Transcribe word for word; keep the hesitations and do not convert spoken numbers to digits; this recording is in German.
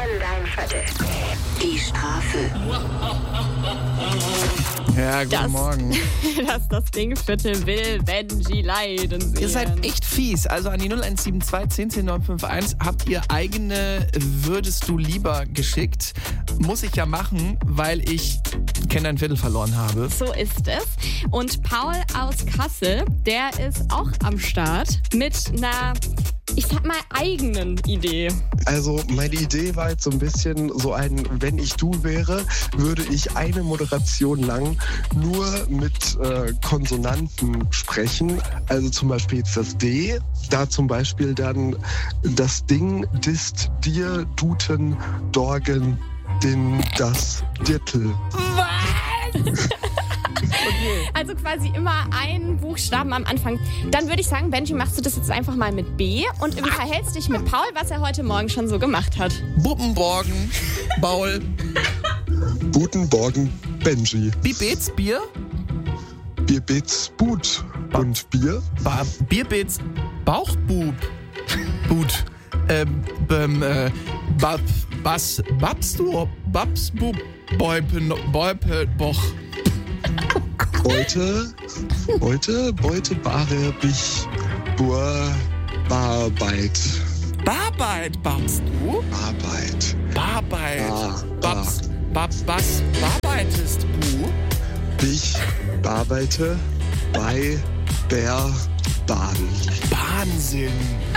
Kenn dein Viertel. Die Strafe. Ja, guten Das- Morgen. Dass das Dingviertel will Benji leiden sehen. Ihr seid echt fies. Also an die null eins sieben zwei zehn zehn neun fünf eins habt ihr eigene Würdest du lieber geschickt. Muss ich ja machen, weil ich Kenn dein Viertel verloren habe. So ist es. Und Paul aus Kassel, der ist auch am Start mit einer, ich sag mal, eigenen Idee. Also meine Idee war jetzt so ein bisschen so ein, wenn ich du wäre, würde ich eine Moderation lang nur mit äh, Konsonanten sprechen. Also zum Beispiel jetzt das D, da zum Beispiel dann das Ding, dist, dir, duten, dorgen, den, das, dirtel. Also quasi immer einen Buchstaben am Anfang. Dann würde ich sagen, Benji, machst du das jetzt einfach mal mit B und unterhältst dich mit Paul, was er heute Morgen schon so gemacht hat. Buppenborgen, Baul, Guten Morgen, Benji. Bibets, Bier, Bier, Bits, But und Bier. ba Bierbets, Bauchbub, But, ähm, bem, äh, bab, bas, babst du, babsbub, Bäupe, Bäupe, Boch. Beute, Beute, Beute, Bare, Bich, Bur, Barbeit. Barbeit, babst du? Arbeit. Barbeit, Ah, babs, bab, was, barbeitest du? Bich, Barbeite, bei, Bär, Bahn. Wahnsinn.